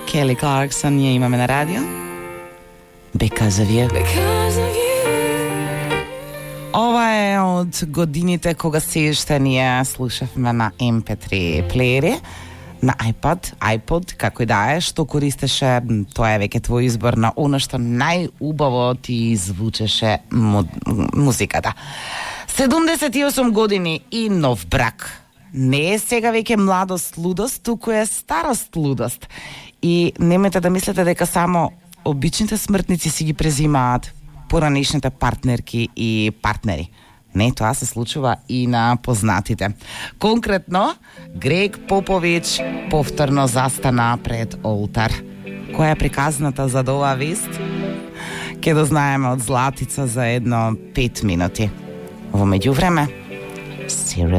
Kelly Clarkson ја имаме на радио. Because of you. Ова е од годините кога се уште ние слушавме на MP3 плеери, на iPod, како и да е, што користеше, тоа е веќе твој избор, на оно што најубаво ти звучеше музиката. 78 години и нов брак. Не е сега веќе младост лудост, туку е старост лудост. И немете да мислите дека само обичните смртници си ги презимаат поранешните партнерки и партнери. Не, тоа се случува и на познатите. Конкретно, Грег Попович повторно застана пред олтар. Која е приказната за оваа вест? Ке дознаеме од Златица за едно 5 минути. Во меѓувреме, Serial